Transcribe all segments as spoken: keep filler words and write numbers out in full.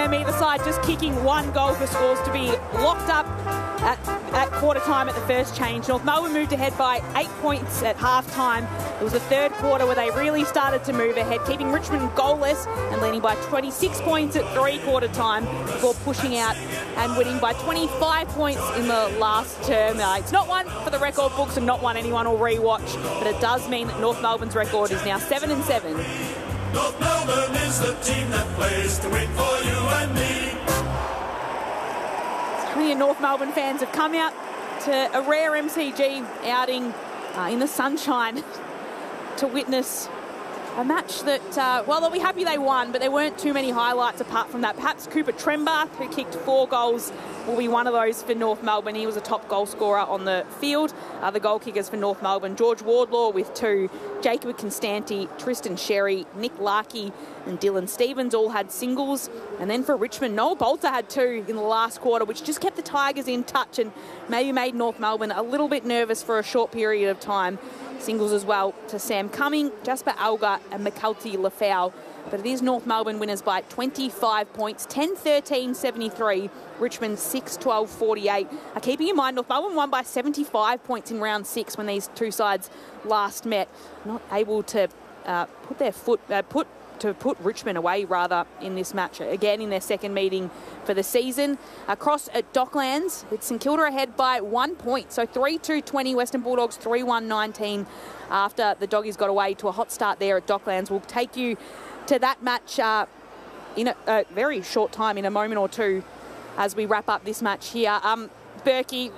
them either side, just kicking one goal for scores to be locked up at, at quarter time at the first change. North Melbourne moved ahead by eight points at half time. It was the third quarter where they really started to move ahead, keeping Richmond goalless and leading by twenty-six points at three-quarter time before pushing out and winning by twenty-five points in the last term. Uh, it's not one for the record books and not one anyone will rewatch, but it does mean that North Melbourne's record is now seven and seven. North Melbourne is the team that plays to win for you and me. So many North Melbourne fans have come out to a rare M C G outing uh, in the sunshine to witness a match that, uh, well, they'll be happy they won, but there weren't too many highlights apart from that. Perhaps Cooper Trembath, who kicked four goals, will be one of those for North Melbourne. He was a top goal scorer on the field. Uh, the goal kickers for North Melbourne, George Wardlaw with two, Jacob Constanti, Tristan Sherry, Nick Larkey and Dylan Stevens all had singles. And then for Richmond, Noel Bolter had two in the last quarter, which just kept the Tigers in touch and maybe made North Melbourne a little bit nervous for a short period of time. Singles as well to Sam Cumming, Jasper Alga and McCulty Lafau. But it is North Melbourne winners by twenty-five points, ten thirteen seventy-three, Richmond six twelve forty-eight. Uh, keeping in mind, North Melbourne won by seventy-five points in round six when these two sides last met. Not able to uh, put their foot, uh, put to put Richmond away, rather, in this match. Again, in their second meeting for the season. Across at Docklands, it's St Kilda ahead by one point. So three two twenty, Western Bulldogs three one nineteen after the Doggies got away to a hot start there at Docklands. We'll take you to that match uh, in a, a very short time, in a moment or two, as we wrap up this match here. Um, Berkey,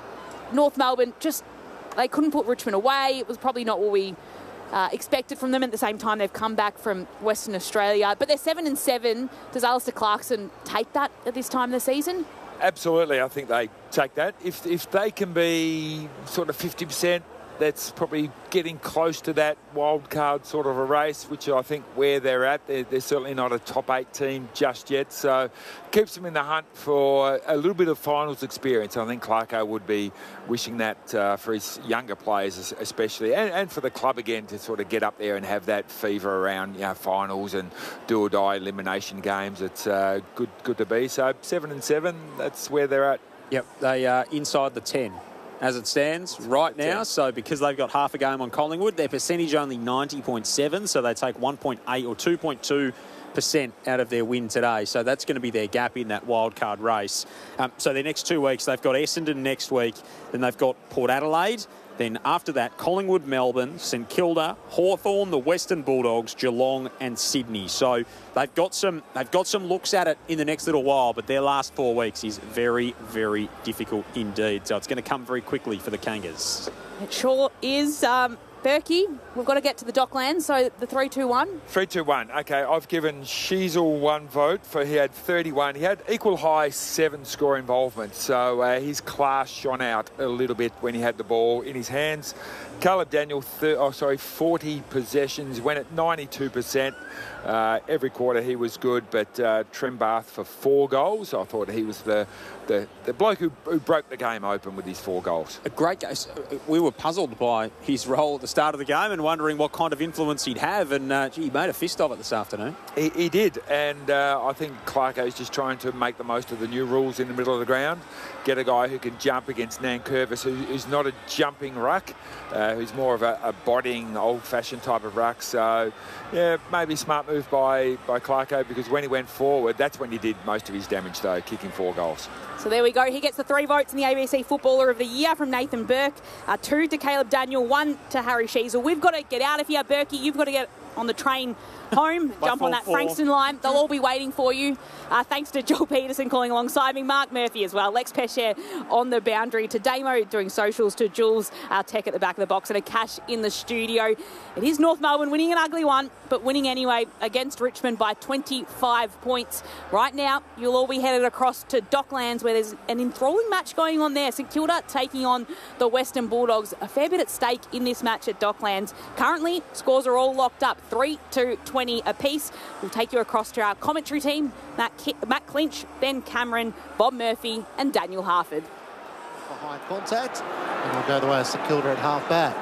North Melbourne, just, they couldn't put Richmond away. It was probably not what we Uh, expected from them. At the same time, they've come back from Western Australia, but they're seven and seven. Does Alistair Clarkson take that at this time of the season? Absolutely, I think they take that. If if they can be sort of fifty percent, that's probably getting close to that wild card sort of a race, which I think where they're at, they're, they're certainly not a top eight team just yet. So keeps them in the hunt for a little bit of finals experience. I think Clarko would be wishing that uh, for his younger players especially, and, and for the club again to sort of get up there and have that fever around, you know, finals and do or die elimination games. It's uh, good good to be. So seven and seven, that's where they're at. Yep, they are inside the ten as it stands right now. So because they've got half a game on Collingwood, their percentage only ninety point seven, so they take one point eight or two point two percent out of their win today. So that's going to be their gap in that wild card race. Um, so their next two weeks, they've got Essendon next week, then they've got Port Adelaide. Then after that, Collingwood, Melbourne, St Kilda, Hawthorn, the Western Bulldogs, Geelong and Sydney. So they've got some they've got some looks at it in the next little while, but their last four weeks is very, very difficult indeed. So it's going to come very quickly for the Kangas. It sure is. Um, Berkey, we've got to get to the Docklands, so the three two one. three two one. Okay, I've given Sheasel one vote for he had thirty-one. He had equal high seven score involvement, so uh, his class shone out a little bit when he had the ball in his hands. Caleb Daniel, thir- oh sorry, forty possessions, went at ninety-two percent. Uh, every quarter he was good, but uh, Trembath for four goals. I thought he was the the, the bloke who, who broke the game open with his four goals. A great game. We were puzzled by his role at the start of the game and wondering what kind of influence he'd have, and uh, gee, he made a fist of it this afternoon. He, he did, and uh, I think Clarko's just trying to make the most of the new rules in the middle of the ground. Get a guy who can jump against Nankervis, who, who's not a jumping ruck, uh, who's more of a, a bodying, old-fashioned type of ruck. So, yeah, maybe smart move by, by Clarko, because when he went forward, that's when he did most of his damage, though, kicking four goals. So there we go. He gets the three votes in the A B C Footballer of the Year from Nathan Burke. Uh, two to Caleb Daniel, one to Harry Sheasel. We've got to get out of here, Berkey. You've got to get on the train home, jump on that four. Frankston line. They'll all be waiting for you. Uh, thanks to Joel Peterson calling alongside me, Mark Murphy as well, Lex Pesher on the boundary, to Damo doing socials, to Jules, our tech at the back of the box, and a Cash in the studio. It is North Melbourne winning an ugly one, but winning anyway against Richmond by twenty-five points. Right now, you'll all be headed across to Docklands, where there's an enthralling match going on there. St Kilda taking on the Western Bulldogs. A fair bit at stake in this match at Docklands. Currently, scores are all locked up, three to twenty apiece. We'll take you across to our commentary team, Matt, Ki- Matt Clinch, Ben Cameron, Bob Murphy and Daniel Harford. Behind contact, and we'll go the way of St Kilda at half back.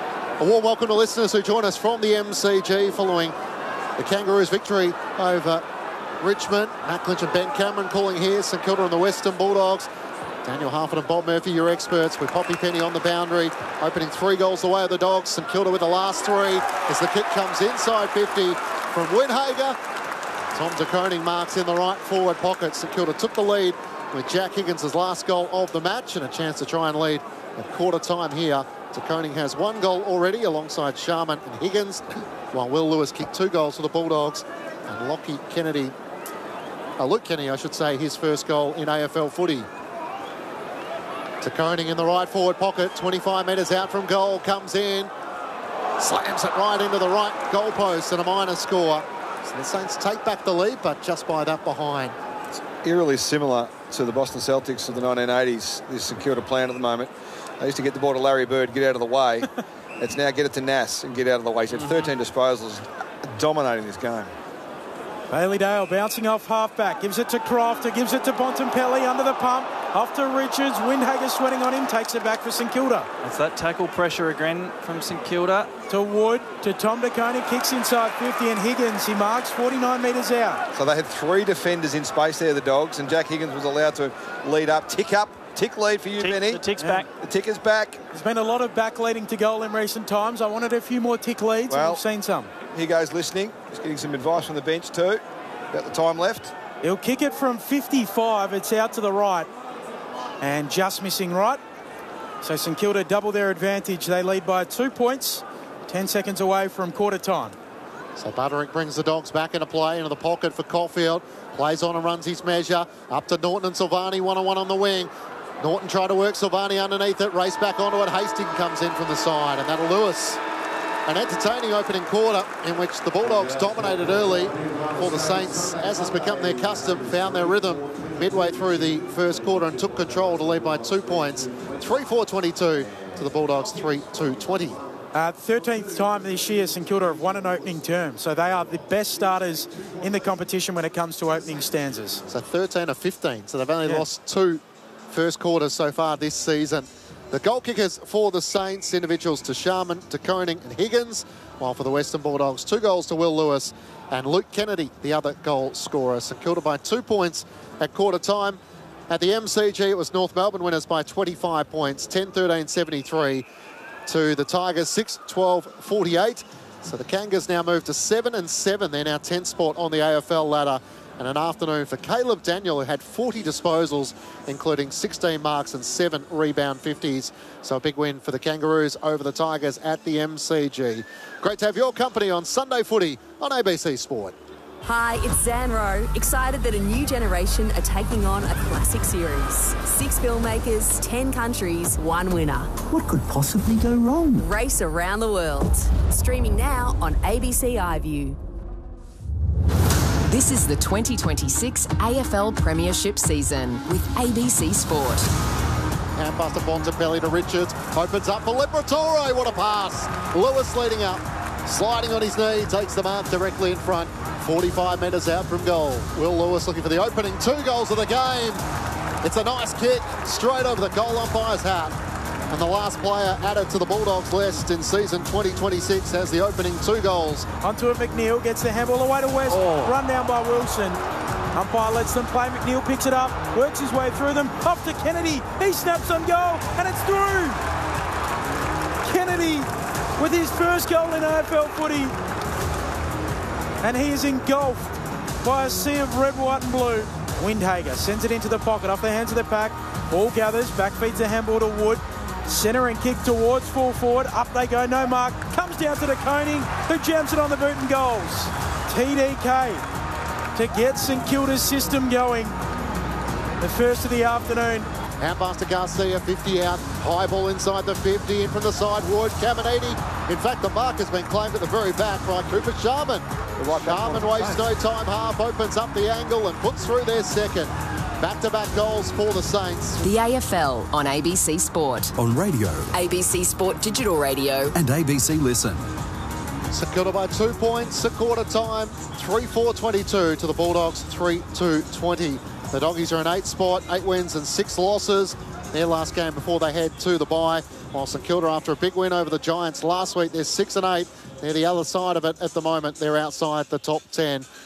A warm welcome to listeners who join us from the M C G following the Kangaroos' victory over Richmond. Matt Clinch and Ben Cameron calling here. St Kilda and the Western Bulldogs. Daniel Harford and Bob Murphy, your experts, with Poppy Penny on the boundary, opening three goals away of the Dogs. St Kilda with the last three as the kick comes inside fifty from Windhager. Tom De Koning marks in the right forward pocket. St Kilda took the lead with Jack Higgins' last goal of the match and a chance to try and lead at quarter time here. De Koning has one goal already alongside Sharman and Higgins, while Will Lewis kicked two goals for the Bulldogs. And Lockie Kennedy, uh, Luke Kennedy, I should say, his first goal in A F L footy. De Koning in the right forward pocket, twenty-five metres out from goal, comes in, slams it right into the right goalpost and a minor score. So the Saints take back the lead, but just by that behind. It's eerily similar to the Boston Celtics of the nineteen eighties, this St Kilda plan at the moment. They used to get the ball to Larry Bird, get out of the way. It's now get it to Nass and get out of the way. He's had thirteen disposals, dominating this game. Bailey Dale bouncing off half-back, gives it to Crofter, gives it to Bontempelli under the pump, off to Richards, Windhager sweating on him, takes it back for St Kilda. It's that tackle pressure again from St Kilda. To Wood, to Tom De Koning, kicks inside fifty, and Higgins, he marks forty-nine metres out. So they had three defenders in space there, the Dogs, and Jack Higgins was allowed to lead up, tick up, tick lead for you, Tick, Benny. the tick's Yeah. back. The tick is back. There's been a lot of back leading to goal in recent times. I wanted a few more tick leads, Well, and we've seen some. Here goes listening. He's getting some advice from the bench too about the time left. He'll kick it from fifty-five. It's out to the right and just missing right. So St Kilda double their advantage. They lead by two points, ten seconds away from quarter time. So Butterick brings the Dogs back into play, into the pocket for Caulfield. Plays on and runs his measure. Up to Norton and Silvani, one-on-one on the wing. Norton tried to work Silvani underneath it, race back onto it. Hastings comes in from the side, and that'll Lewis. An entertaining opening quarter in which the Bulldogs dominated early for the Saints, as has become their custom, found their rhythm midway through the first quarter and took control to lead by two points. three four twenty-two to the Bulldogs, three two twenty. Uh, thirteenth time this year St Kilda have won an opening term, so they are the best starters in the competition when it comes to opening stanzas. So thirteen of fifteen, so they've only Yeah. lost two first quarters so far this season. The goal kickers for the Saints, individuals to Sharman, to Koning and Higgins, while for the Western Bulldogs, two goals to Will Lewis and Luke Kennedy, the other goal scorer. St Kilda by two points at quarter time. At the M C G, it was North Melbourne winners by twenty-five points, ten thirteen seventy-three to the Tigers, six twelve forty-eight. So the Kangas now move to seven and seven. They're now tenth spot on the A F L ladder. And an afternoon for Caleb Daniel, who had forty disposals, including sixteen marks and seven rebound fifties. So a big win for the Kangaroos over the Tigers at the M C G. Great to have your company on Sunday Footy on A B C Sport. Hi, it's Zan Rowe, excited that a new generation are taking on a classic series. Six filmmakers, ten countries, one winner. What could possibly go wrong? Race around the world. Streaming now on A B C iView. This is the twenty twenty-six A F L Premiership season with A B C Sport. And Buster Bontempelli to Richards. Opens up for Liberatore. What a pass. Lewis leading up. Sliding on his knee. Takes the mark directly in front. forty-five metres out from goal. Will Lewis looking for the opening two goals of the game. It's a nice kick. Straight over the goal umpire's hat. And the last player added to the Bulldogs list in season twenty twenty-six has the opening two goals. Onto it, McNeil gets the handball away to West. Oh. Run down by Wilson. Umpire lets them play. McNeil picks it up, works his way through them. Off to Kennedy. He snaps on goal, and it's through. Kennedy with his first goal in A F L footy. And he is engulfed by a sea of red, white and blue. Windhager sends it into the pocket off the hands of the pack. Ball gathers, back feeds the handball to Wood. Centre and kick towards full forward. Up they go, no mark. Comes down to De Koning, who jams it on the boot and goals. T D K to get St Kilda's system going. The first of the afternoon. Handpass to Garcia, fifty out. High ball inside the fifty, in from the side. Wood, Caminiti. In fact, the mark has been claimed at the very back by Cooper Sharman. Sharman wastes no time. Half opens up the angle and puts through their second. Back-to-back goals for the Saints. The A F L on A B C Sport. On radio. A B C Sport Digital Radio. And A B C Listen. St Kilda by two points at quarter time. three four twenty-two to the Bulldogs, three two twenty. The Doggies are in eighth spot, eight wins and six losses. Their last game before they head to the bye. While St Kilda, after a big win over the Giants last week, they're six and eight. They're the other side of it at the moment. They're outside the top ten.